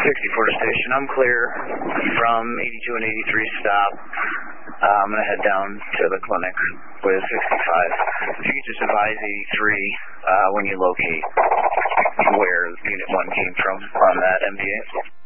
64 to station. I'm clear from 82 and 83 stop. I'm going to head down to the clinic with 65. If you could just advise 83 when you locate where Unit 1 came from on that MDA.